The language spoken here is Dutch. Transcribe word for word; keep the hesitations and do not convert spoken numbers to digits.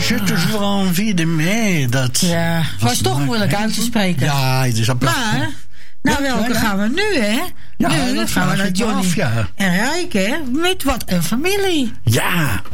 zitten ze gewoon vierde mei. Dat ja, was, was toch moeilijk uit te spreken. Ja, het is een prachtig. Maar, nou, welke ja, ja. gaan we nu, hè? Ja, nu dat gaan we naar Johnny af, ja. en Rijk, hè? Met Wat een Familie. Ja.